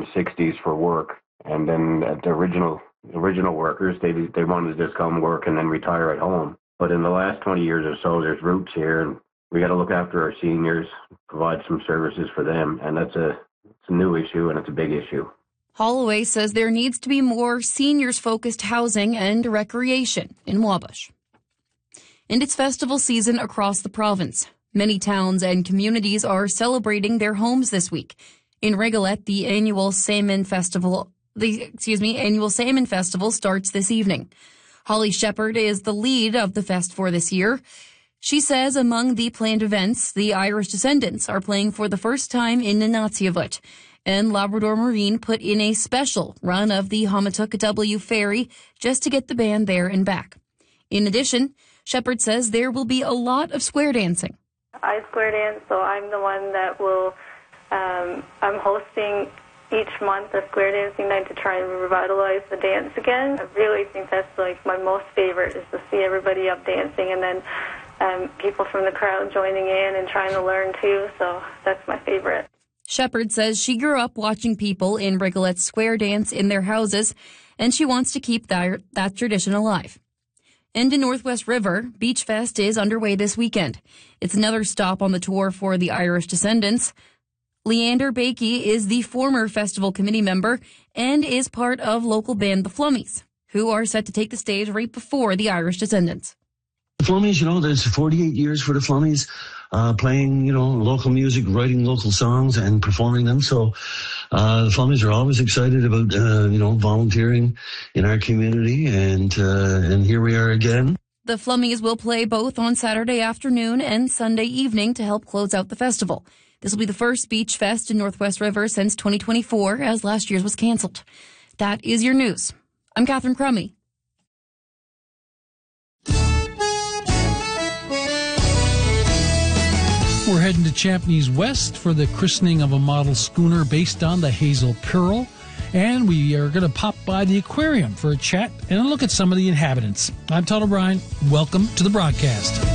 and 60s for work. And then the original workers, they wanted to just come work and then retire at home. But in the last 20 years or so, there's roots here, and we got to look after our seniors, provide some services for them, and it's a new issue, and it's a big issue. Holloway says there needs to be more seniors-focused housing and recreation in Wabush. And it's festival season across the province. Many towns and communities are celebrating their homes this week. In Rigolet, the annual Salmon Festival starts this evening. Holly Shepherd is the lead of the fest for this year. She says among the planned events, the Irish Descendants are playing for the first time in Nunatsiavut, and Labrador Marine put in a special run of the Hamatuka W ferry just to get the band there and back. In addition, Shepherd says there will be a lot of square dancing. I square dance, so I'm the one that will, I'm hosting each month a square dancing night to try and revitalize the dance again. I really think that's like my most favorite, is to see everybody up dancing and then people from the crowd joining in and trying to learn too, so that's my favorite. Shepherd says she grew up watching people in Rigolet square dance in their houses, and she wants to keep that tradition alive. And in Northwest River, Beach Fest is underway this weekend. It's another stop on the tour for the Irish Descendants. Leander Bakey is the former festival committee member and is part of local band The Flummies, who are set to take the stage right before the Irish Descendants. The Flummies, there's 48 years for the Flummies, playing, local music, writing local songs and performing them. So the Flummies are always excited about, volunteering in our community. And here we are again. The Flummies will play both on Saturday afternoon and Sunday evening to help close out the festival. This will be the first Beach Fest in Northwest River since 2024, as last year's was canceled. That is your news. I'm Catherine Crummy. We're heading to Champneys West for the christening of a model schooner based on the Hazel Pearl. And we are going to pop by the aquarium for a chat and a look at some of the inhabitants. I'm Todd O'Brien. Welcome to the broadcast.